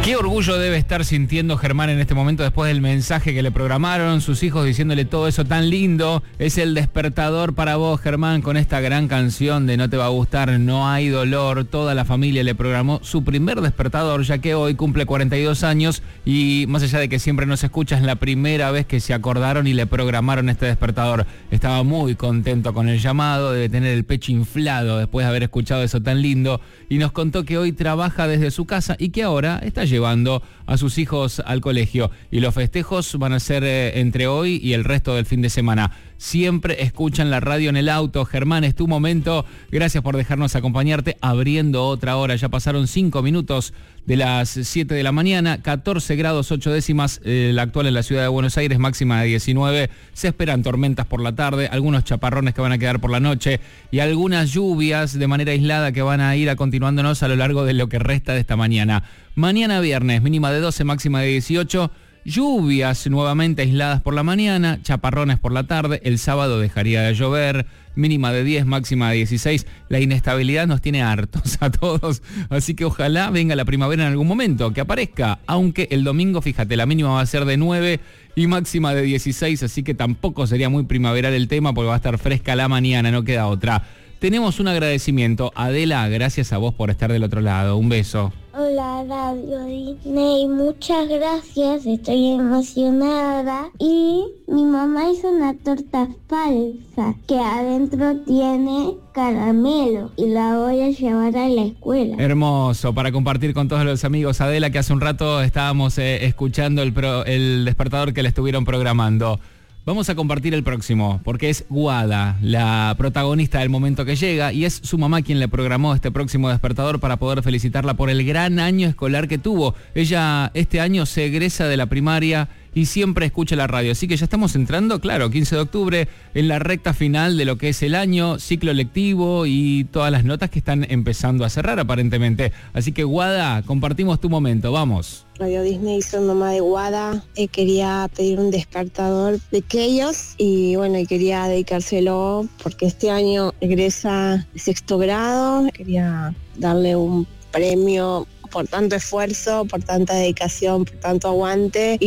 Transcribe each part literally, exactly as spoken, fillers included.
Qué orgullo debe estar sintiendo Germán en este momento después del mensaje que le programaron, sus hijos diciéndole todo eso tan lindo. Es el despertador para vos, Germán, con esta gran canción de No te va a gustar, No hay dolor. Toda la familia le programó su primer despertador, ya que hoy cumple cuarenta y dos años y más allá de que siempre nos escucha, es la primera vez que se acordaron y le programaron este despertador. Estaba muy contento con el llamado, debe tener el pecho inflado después de haber escuchado eso tan lindo y nos contó que hoy trabaja desde su casa y que ahora está llevando a sus hijos al colegio y los festejos van a ser eh, entre hoy y el resto del fin de semana. Siempre escuchan la radio en el auto. Germán, es tu momento. Gracias por dejarnos acompañarte abriendo otra hora. Ya pasaron cinco minutos de las siete de la mañana, catorce grados ocho décimas, eh, la actual en la ciudad de Buenos Aires, máxima de diecinueve. Se esperan tormentas por la tarde, algunos chaparrones que van a quedar por la noche y algunas lluvias de manera aislada que van a ir continuándonos a lo largo de lo que resta de esta mañana. Mañana viernes, mínima de doce, máxima de dieciocho. Lluvias nuevamente aisladas por la mañana, chaparrones por la tarde, el sábado dejaría de llover, mínima de diez, máxima de dieciséis. La inestabilidad nos tiene hartos a todos, así que ojalá venga la primavera en algún momento, que aparezca, aunque el domingo, fíjate, la mínima va a ser de nueve y máxima de dieciséis, así que tampoco sería muy primaveral el tema porque va a estar fresca la mañana, no queda otra. Tenemos un agradecimiento. Adela, gracias a vos por estar del otro lado. Un beso. Hola Radio Disney, muchas gracias, estoy emocionada. Y mi mamá hizo una torta falsa que adentro tiene caramelo y la voy a llevar a la escuela. Hermoso, para compartir con todos los amigos. Adela, que hace un rato estábamos eh, escuchando el, pro, el despertador que le estuvieron programando. Vamos a compartir el próximo, porque es Guada, la protagonista del momento que llega, y es su mamá quien le programó este próximo despertador para poder felicitarla por el gran año escolar que tuvo. Ella este año se egresa de la primaria y siempre escucha la radio, así que ya estamos entrando, claro, quince de octubre, en la recta final de lo que es el año, ciclo lectivo y todas las notas que están empezando a cerrar aparentemente. Así que Guada, compartimos tu momento, vamos. Radio Disney, soy mamá de Guada, eh, quería pedir un despertador de Keyos y bueno, y quería dedicárselo porque este año egresa sexto grado, quería darle un premio por tanto esfuerzo, por tanta dedicación, por tanto aguante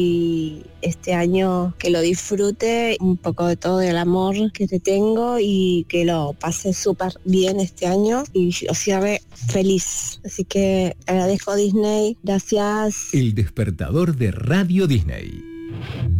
y este año que lo disfrute un poco de todo el amor que te tengo y que lo pase súper bien este año y lo cierre feliz. Así que agradezco Disney, gracias. El despertador de Radio Disney.